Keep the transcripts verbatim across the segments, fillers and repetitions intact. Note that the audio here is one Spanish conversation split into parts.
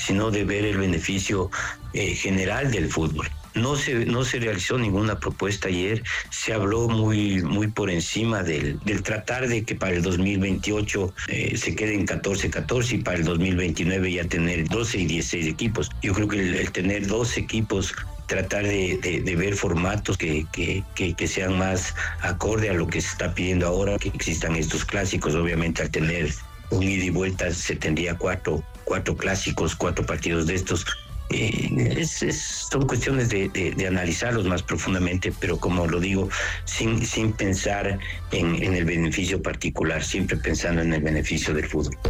sino de ver el beneficio eh, general del fútbol. No se, no se realizó ninguna propuesta ayer, se habló muy, muy por encima del, del tratar de que para el dos mil veintiocho eh, se queden catorce catorce y para el dos mil veintinueve ya tener doce y dieciséis equipos. Yo creo que el, el tener doce equipos, tratar de, de, de ver formatos que, que, que, que sean más acorde a lo que se está pidiendo ahora, que existan estos clásicos. Obviamente al tener un ida y vuelta se tendría cuatro, cuatro clásicos, cuatro partidos de estos. Eh, es, es, son cuestiones de, de, de analizarlos más profundamente, pero como lo digo, sin, sin pensar en, en el beneficio particular, siempre pensando en el beneficio del fútbol.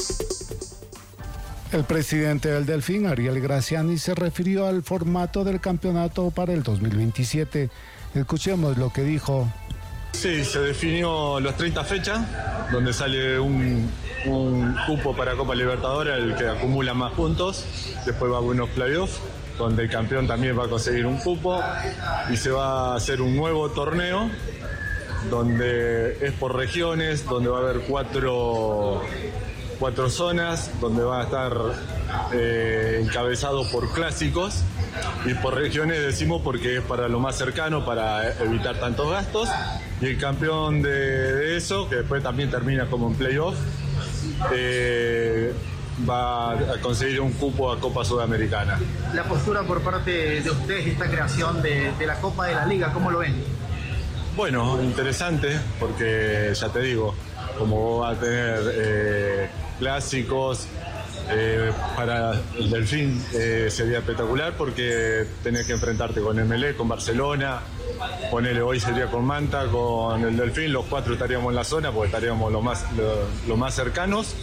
El presidente del Delfín, Ariel Graciani, se refirió al formato del campeonato para el dos mil veintisiete. Escuchemos lo que dijo. Sí, se definió las treinta fechas, donde sale un, un cupo para Copa Libertadores, el que acumula más puntos. Después va a unos playoffs, donde el campeón también va a conseguir un cupo. Y se va a hacer un nuevo torneo, donde es por regiones, donde va a haber cuatro, cuatro zonas, donde va a estar eh, encabezado por clásicos. Y por regiones decimos porque es para lo más cercano, para evitar tantos gastos. Y el campeón de, de eso, que después también termina como en playoff, eh, va a conseguir un cupo a Copa Sudamericana. La postura por parte de ustedes, esta creación de, de la Copa de la Liga, ¿cómo lo ven? Bueno, interesante, porque ya te digo, como va a tener eh, clásicos, Eh, para el Delfín eh, sería espectacular porque tenés que enfrentarte con M L E, con Barcelona, ponele hoy sería con Manta, con el Delfín, los cuatro estaríamos en la zona porque estaríamos lo más, lo, lo más cercanos.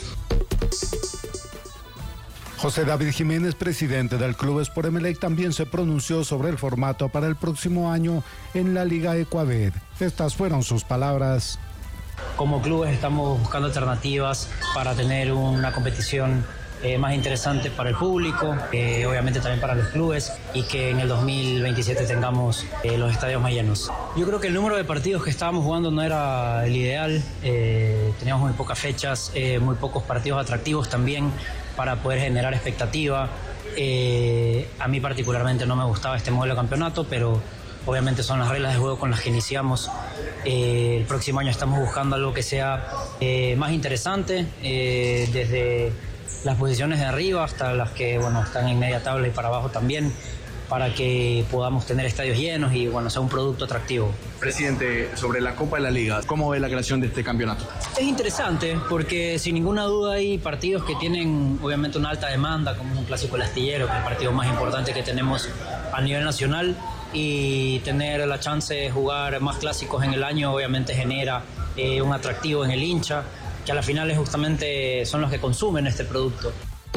José David Jiménez, presidente del Club Sport Emelec, también se pronunció sobre el formato para el próximo año en la Liga Ecuaved. Estas fueron sus palabras. Como clubes estamos buscando alternativas para tener una competición Eh, más interesante para el público, eh, obviamente también para los clubes, y que en el dos mil veintisiete tengamos eh, los estadios más llenos. Yo creo que el número de partidos que estábamos jugando no era el ideal, eh, teníamos muy pocas fechas, eh, muy pocos partidos atractivos también para poder generar expectativa. Eh, a mí particularmente no me gustaba este modelo de campeonato, pero obviamente son las reglas de juego con las que iniciamos. Eh, el próximo año estamos buscando algo que sea eh, más interesante, eh, desde las posiciones de arriba hasta las que bueno están en media tabla y para abajo también, para que podamos tener estadios llenos y bueno sea un producto atractivo. Presidente, sobre la Copa de la Liga, ¿cómo ve la creación de este campeonato? Es interesante porque sin ninguna duda hay partidos que tienen obviamente una alta demanda, como un clásico del Astillero, que es el partido más importante que tenemos a nivel nacional, y tener la chance de jugar más clásicos en el año obviamente genera eh, un atractivo en el hincha, que a la final justamente son los que consumen este producto.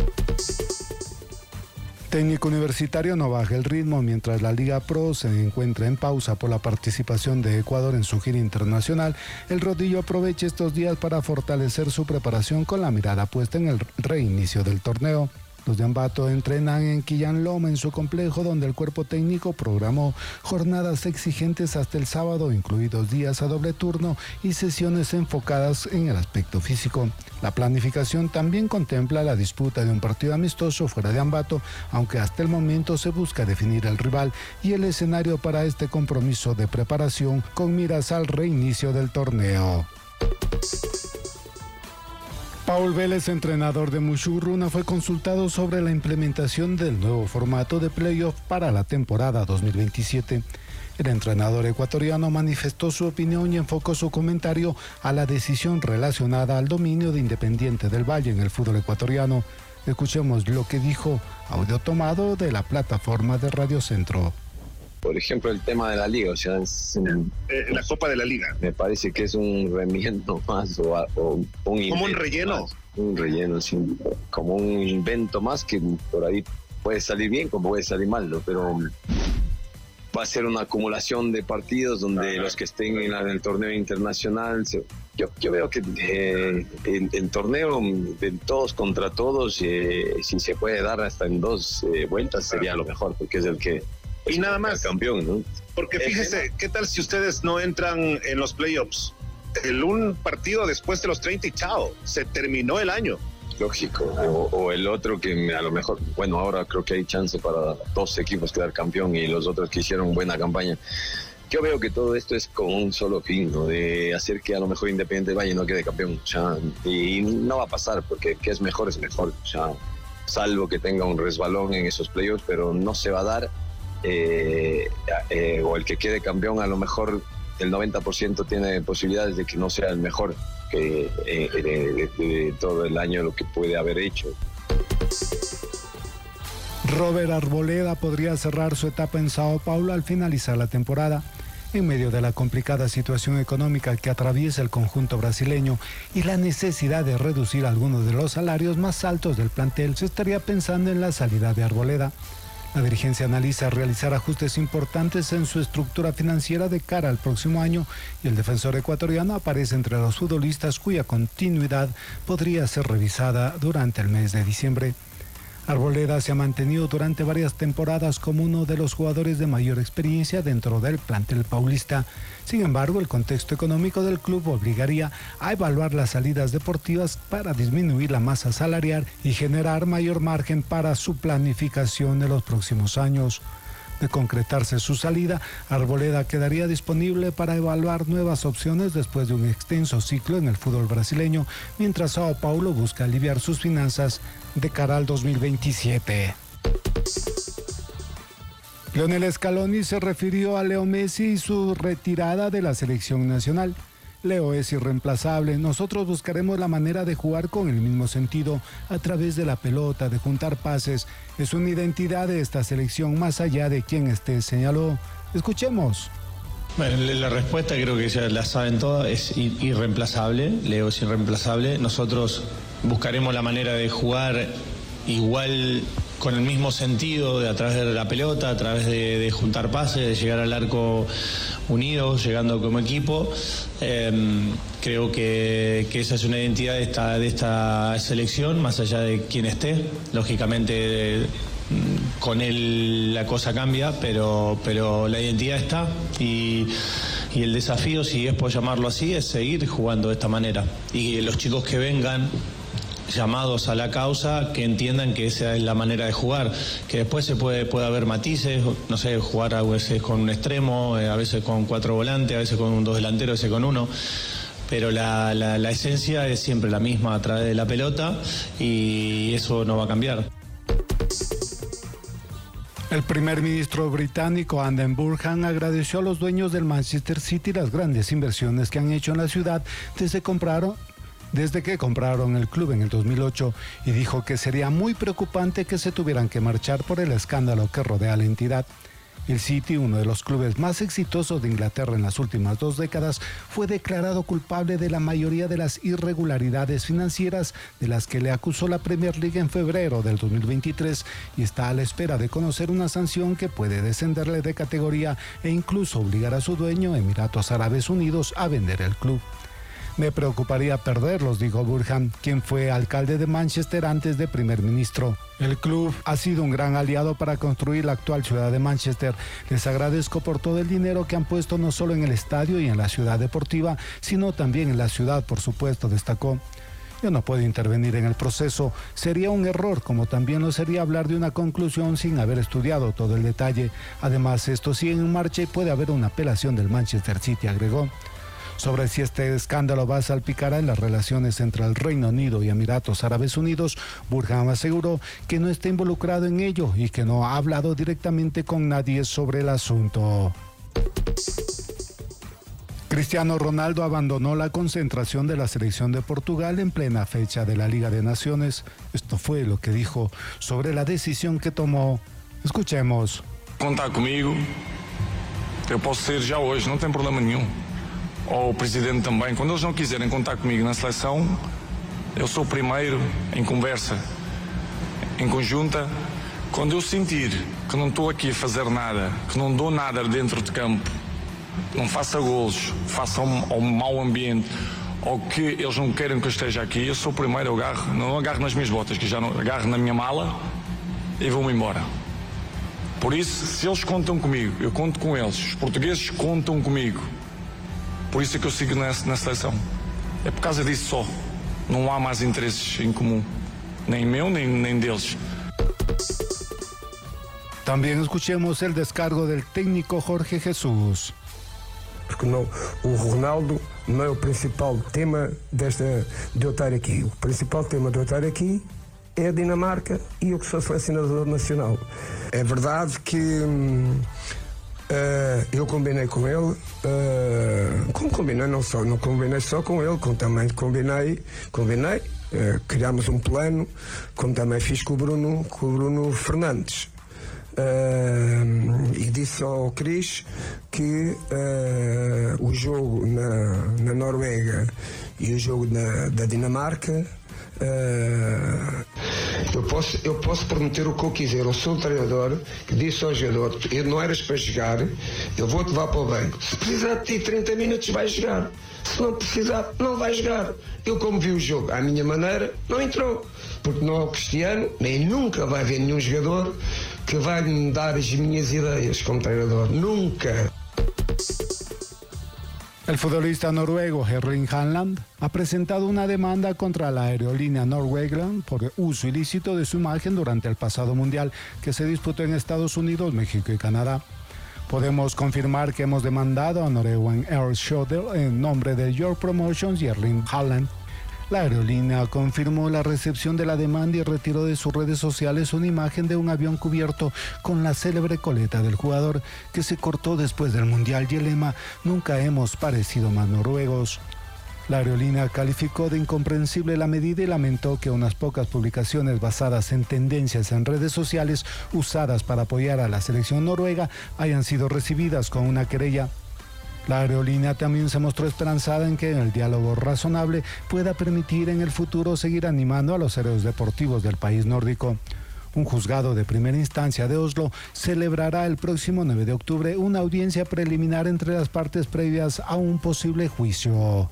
Técnico Universitario no baja el ritmo mientras la Liga Pro se encuentra en pausa por la participación de Ecuador en su gira internacional. El Rodillo aprovecha estos días para fortalecer su preparación con la mirada puesta en el reinicio del torneo. Los de Ambato entrenan en Quillán Loma, en su complejo, donde el cuerpo técnico programó jornadas exigentes hasta el sábado, incluidos días a doble turno y sesiones enfocadas en el aspecto físico. La planificación también contempla la disputa de un partido amistoso fuera de Ambato, aunque hasta el momento se busca definir el rival y el escenario para este compromiso de preparación con miras al reinicio del torneo. Paul Vélez, entrenador de Mushurruna, fue consultado sobre la implementación del nuevo formato de playoff para la temporada dos mil veintisiete. El entrenador ecuatoriano manifestó su opinión y enfocó su comentario a la decisión relacionada al dominio de Independiente del Valle en el fútbol ecuatoriano. Escuchemos lo que dijo, audio tomado de la plataforma de Radio Centro. Por ejemplo, el tema de la liga, o sea, es un, eh, la Copa de la Liga. Me parece que es un remiendo más o, o un como un relleno. Más, un relleno, sí, como un invento más que por ahí puede salir bien como puede salir mal, ¿no? Pero va a ser una acumulación de partidos donde los que estén en, la, en el torneo internacional, se, yo, yo veo que eh, el, el torneo de todos contra todos, eh, si se puede dar hasta en dos eh, vueltas sería lo mejor, porque es el que y nada más campeón, ¿no? Porque fíjese, ¿qué tal si ustedes no entran en los playoffs? El un partido después de los treinta y chao, se terminó el año. lógico. O, o el otro que a lo mejor, bueno, ahora creo que hay chance para dos equipos quedar campeón y los otros que hicieron buena campaña. Yo veo que todo esto es con un solo fin, ¿no? De hacer que a lo mejor Independiente Valle no quede campeón. O sea, y no va a pasar, porque que es mejor es mejor. O sea, salvo que tenga un resbalón en esos playoffs, pero no se va a dar. Eh, eh, o el que quede campeón, a lo mejor el noventa por ciento tiene posibilidades de que no sea el mejor que eh, de, de, de todo el año lo que puede haber hecho. Robert Arboleda podría cerrar su etapa en Sao Paulo al finalizar la temporada. En medio de la complicada situación económica que atraviesa el conjunto brasileño y la necesidad de reducir algunos de los salarios más altos del plantel, se estaría pensando en la salida de Arboleda. La dirigencia analiza realizar ajustes importantes en su estructura financiera de cara al próximo año y el defensor ecuatoriano aparece entre los futbolistas cuya continuidad podría ser revisada durante el mes de diciembre. Arboleda se ha mantenido durante varias temporadas como uno de los jugadores de mayor experiencia dentro del plantel paulista. Sin embargo, el contexto económico del club obligaría a evaluar las salidas deportivas para disminuir la masa salarial y generar mayor margen para su planificación de los próximos años. De concretarse su salida, Arboleda quedaría disponible para evaluar nuevas opciones después de un extenso ciclo en el fútbol brasileño, mientras Sao Paulo busca aliviar sus finanzas de cara al dos mil veintisiete. Lionel Scaloni se refirió a Leo Messi y su retirada de la selección nacional. Leo es irreemplazable, nosotros buscaremos la manera de jugar con el mismo sentido, a través de la pelota, de juntar pases. Es una identidad de esta selección más allá de quien esté, señaló. Escuchemos. Bueno, la respuesta creo que ya la saben todas, es irreemplazable, Leo es irreemplazable. Nosotros buscaremos la manera de jugar igual, con el mismo sentido, de a través de la pelota, a través de, de juntar pases, de llegar al arco unidos, llegando como equipo. Eh, creo que, que esa es una identidad de esta, de esta selección, más allá de quien esté. Lógicamente, con él la cosa cambia, pero, pero la identidad está y, y el desafío, si es por llamarlo así, es seguir jugando de esta manera. Y los chicos que vengan llamados a la causa, que entiendan que esa es la manera de jugar, que después se puede, puede haber matices, no sé, jugar a veces con un extremo, a veces con cuatro volantes, a veces con dos delanteros, a veces con uno, pero la, la, la esencia es siempre la misma a través de la pelota y eso no va a cambiar. El primer ministro británico Andy Burnham agradeció a los dueños del Manchester City las grandes inversiones que han hecho en la ciudad desde compraron desde que compraron el club en el dos mil ocho y dijo que sería muy preocupante que se tuvieran que marchar por el escándalo que rodea a la entidad. El City, uno de los clubes más exitosos de Inglaterra en las últimas dos décadas, fue declarado culpable de la mayoría de las irregularidades financieras de las que le acusó la Premier League en febrero del dos mil veintitrés y está a la espera de conocer una sanción que puede descenderle de categoría e incluso obligar a su dueño, Emiratos Árabes Unidos, a vender el club. Me preocuparía perderlos, dijo Burnham, quien fue alcalde de Manchester antes de primer ministro. El club ha sido un gran aliado para construir la actual ciudad de Manchester. Les agradezco por todo el dinero que han puesto no solo en el estadio y en la ciudad deportiva, sino también en la ciudad, por supuesto, destacó. Yo no puedo intervenir en el proceso. Sería un error, como también lo sería hablar de una conclusión sin haber estudiado todo el detalle. Además, esto sigue en marcha y puede haber una apelación del Manchester City, agregó. Sobre si este escándalo va a salpicar en las relaciones entre el Reino Unido y Emiratos Árabes Unidos, Burnham aseguró que no está involucrado en ello y que no ha hablado directamente con nadie sobre el asunto. Cristiano Ronaldo abandonó la concentración de la selección de Portugal en plena fecha de la Liga de Naciones. Esto fue lo que dijo sobre la decisión que tomó. Escuchemos. Contar comigo, eu posso sair já hoje, não tem problema nenhum. Ou o presidente também, quando eles não quiserem contar comigo na seleção, eu sou o primeiro em conversa, em conjunta. Quando eu sentir que não estou aqui a fazer nada, que não dou nada dentro de campo, não faça golos, faça um, um mau ambiente, ou que eles não queiram que eu esteja aqui, eu sou o primeiro, eu agarro, não agarro nas minhas botas, que já não agarro na minha mala e vou-me embora. Por isso, se eles contam comigo, eu conto com eles, os portugueses contam comigo. Por isso é que eu sigo na, na seleção. É por causa disso só. Não há mais interesses em comum. nem meu, nem, nem deles. También escuchemos el descargo del técnico Jorge Jesús. Porque não, o Ronaldo não é o principal tema desta, de eu estar aqui. O principal tema de eu estar aqui é a Dinamarca e eu que sou selecionador nacional. É verdade que hum, uh, eu combinei com ele, uh, como combinei não só, não combinei só com ele, como também combinei, combinei, uh, criámos um plano, como também fiz com o Bruno, com o Bruno Fernandes. Uh, e disse ao Cris que uh, o jogo na, na Noruega e o jogo na, da Dinamarca, uh, eu, posso, eu posso prometer o que eu quiser. Eu sou um treinador que disse ao jogador: não eras para jogar, eu vou-te levar para o banco. Se precisar de ti trinta minutos, vai jogar. Se não precisar, não vai jogar. Eu, como vi o jogo à minha maneira, não entrou. Porque não é o Cristiano, nem nunca vai haver nenhum jogador que vai me dar as minhas ideias como treinador. Nunca. El futbolista noruego Erling Haaland ha presentado una demanda contra la aerolínea Norwegian por uso ilícito de su imagen durante el pasado mundial que se disputó en Estados Unidos, México y Canadá. Podemos confirmar que hemos demandado a Norwegian Air Shuttle en nombre de York Promotions y Erling Haaland. La aerolínea confirmó la recepción de la demanda y retiró de sus redes sociales una imagen de un avión cubierto con la célebre coleta del jugador que se cortó después del Mundial y el lema "Nunca hemos parecido más noruegos". La aerolínea calificó de incomprensible la medida y lamentó que unas pocas publicaciones basadas en tendencias en redes sociales usadas para apoyar a la selección noruega hayan sido recibidas con una querella. La aerolínea también se mostró esperanzada en que el diálogo razonable pueda permitir en el futuro seguir animando a los héroes deportivos del país nórdico. Un juzgado de primera instancia de Oslo celebrará el próximo nueve de octubre una audiencia preliminar entre las partes previas a un posible juicio.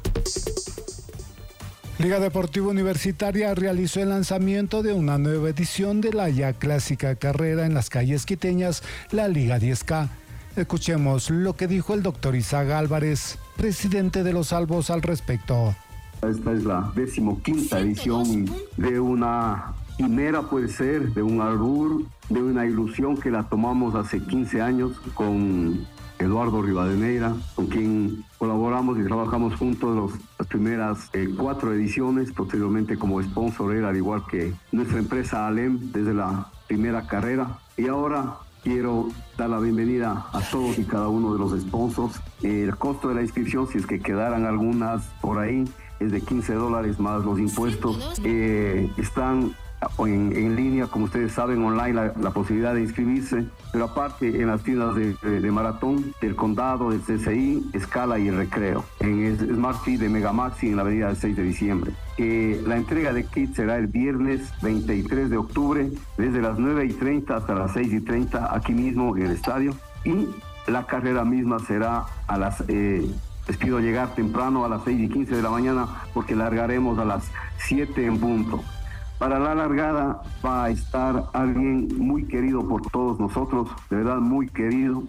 Liga Deportiva Universitaria realizó el lanzamiento de una nueva edición de la ya clásica carrera en las calles quiteñas, la Liga diez K. Escuchemos lo que dijo el doctor Isaac Álvarez, presidente de los Albos, al respecto. Esta es la decimoquinta edición de una quimera, puede ser, de un albur, de una ilusión que la tomamos hace quince años con Eduardo Rivadeneira, con quien colaboramos y trabajamos juntos los, las primeras eh, cuatro ediciones, posteriormente como sponsor él, al igual que nuestra empresa Alem, desde la primera carrera. Y ahora quiero dar la bienvenida a todos y cada uno de los sponsors. El costo de la inscripción, si es que quedaran algunas por ahí, es de quince dólares más los impuestos. Eh, están en, en línea, como ustedes saben, online la, la posibilidad de inscribirse, pero aparte en las tiendas de, de, de Maratón, del Condado, del C C I, Escala y el Recreo, en Smart Fit de Megamaxi en la avenida del seis de diciembre. Eh, la entrega de kits será el viernes veintitrés de octubre, desde las nueve y treinta hasta las seis y treinta, aquí mismo en el estadio, y la carrera misma será a las... Eh, les pido llegar temprano a las seis y quince de la mañana, porque largaremos a las siete en punto. Para la largada va a estar alguien muy querido por todos nosotros, de verdad muy querido.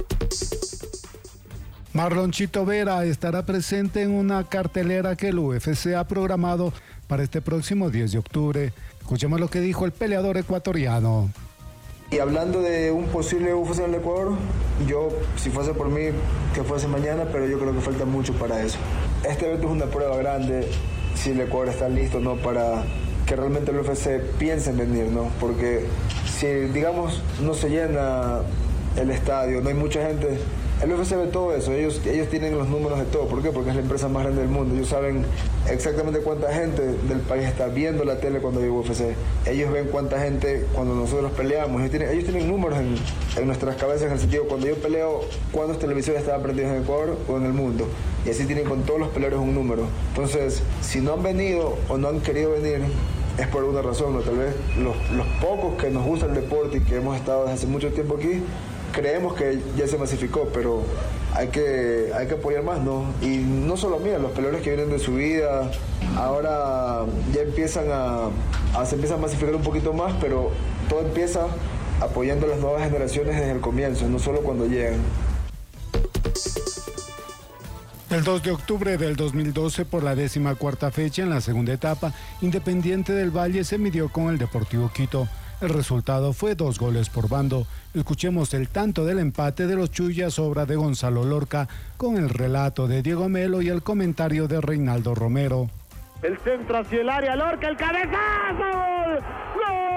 Marlon Chito Vera estará presente en una cartelera que el U F C ha programado para este próximo diez de octubre. Escuchemos lo que dijo el peleador ecuatoriano. Y hablando de un posible U F C en el Ecuador, yo, si fuese por mí, que fuese mañana, pero yo creo que falta mucho para eso. Este evento es una prueba grande, si el Ecuador está listo, ¿no?, para que realmente el U F C piense en venir, ¿no? Porque si, digamos, no se llena el estadio, no hay mucha gente, el U F C ve todo eso, ellos, ellos tienen los números de todo. ¿Por qué? Porque es la empresa más grande del mundo. Ellos saben exactamente cuánta gente del país está viendo la tele cuando hay U F C. Ellos ven cuánta gente cuando nosotros peleamos. Ellos tienen, ellos tienen números en, en nuestras cabezas, en el sentido, cuando yo peleo, cuántos televisores estaban prendidos en Ecuador o en el mundo. Y así tienen con todos los peleadores un número. Entonces, si no han venido o no han querido venir, es por alguna razón, ¿no? Tal vez los, los pocos que nos gusta el deporte y que hemos estado desde hace mucho tiempo aquí, creemos que ya se masificó, pero hay que, hay que apoyar más, ¿no? Y no solo mira, los peleadores que vienen de su vida, ahora ya empiezan a, a se empieza a masificar un poquito más, pero todo empieza apoyando a las nuevas generaciones desde el comienzo, no solo cuando llegan. El dos de octubre del dos mil doce, por la décima cuarta fecha en la segunda etapa, Independiente del Valle se midió con el Deportivo Quito. El resultado fue dos goles por bando. Escuchemos el tanto del empate de los Chuyas, obra de Gonzalo Lorca, con el relato de Diego Melo y el comentario de Reinaldo Romero. El centro hacia el área, Lorca, el cabezazo, ¡gol! ¡Gol!